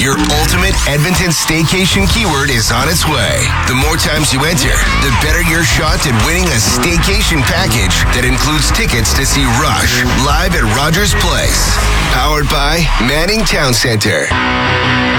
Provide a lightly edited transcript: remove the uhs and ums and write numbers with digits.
Your ultimate Edmonton staycation keyword is on its way. The more times you enter, the better your shot at winning a staycation package that includes tickets to see Rush live at Rogers Place. Powered by Manning Town Center.